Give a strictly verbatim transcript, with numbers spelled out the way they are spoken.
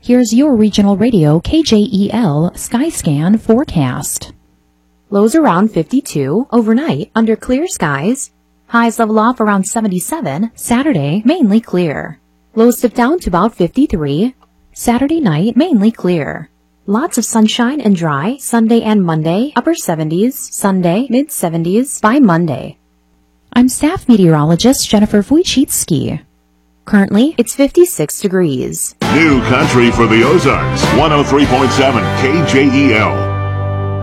Here's your regional radio K J E L Skyscan forecast. Lows around fifty-two, overnight under clear skies. Highs level off around seventy-seven, Saturday mainly clear. Lows dip down to about fifty-three. Saturday night mainly clear. Lots of sunshine and dry Sunday and Monday, upper seventies, Sunday mid seventies by Monday. I'm staff meteorologist Jennifer Wojcicki. Currently, it's fifty-six degrees. New country for the Ozarks, one oh three point seven K J E L.